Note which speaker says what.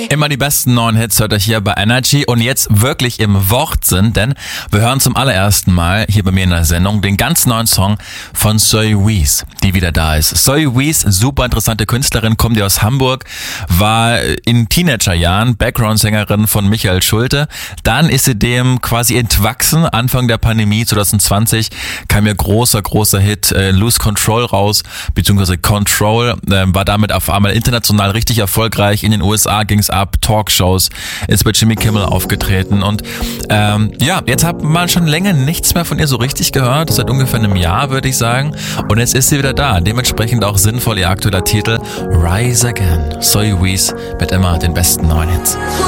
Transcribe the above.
Speaker 1: Immer die besten neuen Hits hört ihr hier bei Energy und jetzt wirklich im Wortsinn, denn wir hören zum allerersten Mal hier bei mir in der Sendung den ganz neuen Song von Zoe Wees, die wieder da ist. Zoe Wees, super interessante Künstlerin, kommt ja aus Hamburg, war in Teenagerjahren Background-Sängerin von Michael Schulte. Dann ist sie dem quasi entwachsen. Anfang der Pandemie 2020 kam ihr großer Hit Lose Control raus, beziehungsweise Control, war damit auf einmal international richtig erfolgreich. In den USA ging's ab, Talkshows, ist bei Jimmy Kimmel aufgetreten und jetzt hat man schon länger nichts mehr von ihr so richtig gehört, seit ungefähr einem Jahr würde ich sagen, und jetzt ist sie wieder da, dementsprechend auch sinnvoll ihr aktueller Titel Rise Again. Zoe Wees mit immer den besten neuen Hits.